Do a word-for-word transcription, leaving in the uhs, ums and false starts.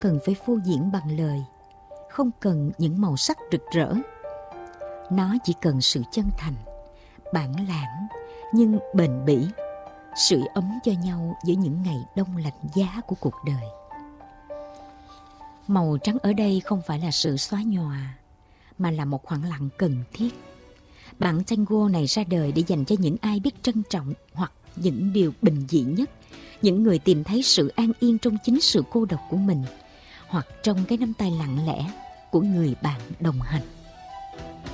cần phải phô diễn bằng lời, không cần những màu sắc rực rỡ. Nó chỉ cần sự chân thành, bản lãng nhưng bền bỉ, sưởi ấm cho nhau giữa những ngày đông lạnh giá của cuộc đời. Màu trắng ở đây không phải là sự xóa nhòa, mà là một khoảng lặng cần thiết. Bản tango này ra đời để dành cho những ai biết trân trọng hoặc những điều bình dị nhất, những người tìm thấy sự an yên trong chính sự cô độc của mình, hoặc trong cái nắm tay lặng lẽ của người bạn đồng hành.